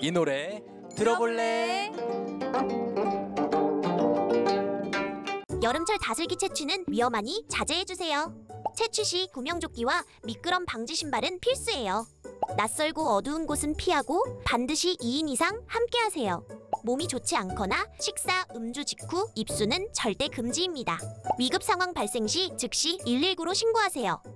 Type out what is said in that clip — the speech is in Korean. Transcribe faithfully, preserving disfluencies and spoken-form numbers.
이 노래 들어볼래? 여름철 다슬기 채취는 위험하니 자제해주세요. 채취 시 구명조끼와 미끄럼 방지 신발은 필수예요. 낯설고 어두운 곳은 피하고 반드시 이 인 이상 함께하세요. 몸이 좋지 않거나 식사, 음주 직후 입수는 절대 금지입니다. 위급 상황 발생 시 즉시 일일구로 신고하세요.